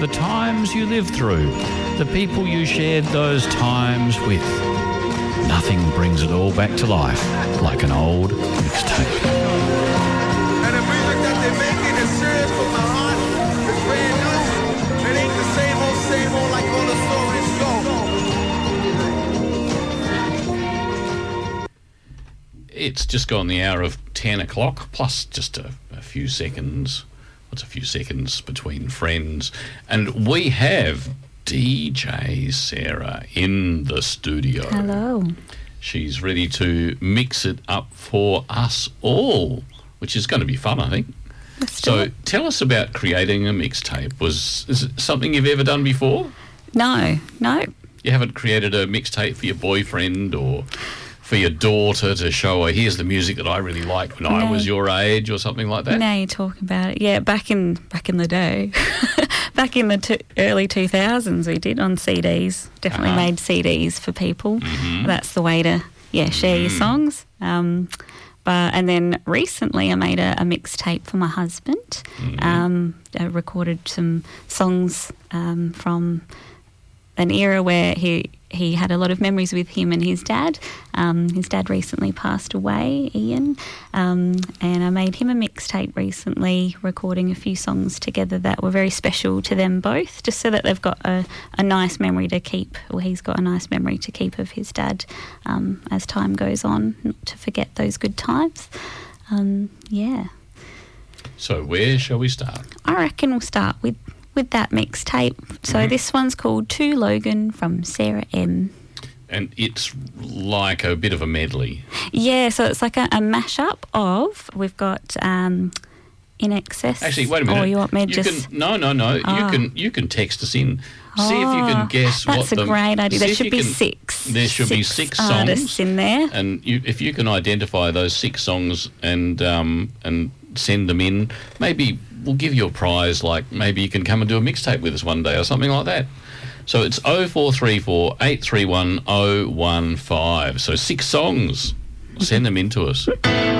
the times you lived through, the people you shared those times with. Nothing brings it all back to life like an old mixtape. And the music that they're making is serious from the heart. It's brand new. It ain't the same old like all the stories go. It's just gone the hour of 10 o'clock, plus just a few seconds. What's a few seconds between friends? And we have DJ Sarah in the studio. Hello. She's ready to mix it up for us all, which is going to be fun, I think. So tell us about creating a mixtape. Is it something you've ever done before? No. You haven't created a mixtape for your boyfriend or for your daughter to show her, here's the music that I really liked when I was your age or something like that? Now you're talking about it. Yeah, back in the day, back in the early 2000s we did on CDs. Definitely made CDs for people. Mm-hmm. That's the way to, share your songs. And then recently I made a mixtape for my husband. I recorded some songs from an era where he had a lot of memories with him and his dad. His dad recently passed away, Ian, and I made him a mixtape recently, recording a few songs together that were very special to them both, just so that they've got a nice memory to keep, or he's got a nice memory to keep of his dad as time goes on, not to forget those good times. So where shall we start? I reckon we'll start with that mixtape. So this one's called To Logan from Sarah M. And it's like a bit of a medley. Yeah, so it's like a mashup of, we've got In Excess. Actually, wait a minute. Or you want me to just... No. You can text us in. See if you can guess what That's a great idea. There should be six. There should be six artists songs in there. And if you can identify those 6 songs and send them in, maybe we'll give you a prize, like maybe you can come and do a mixtape with us one day or something like that. So it's 0434 831 015. So 6 songs. Send them in to us.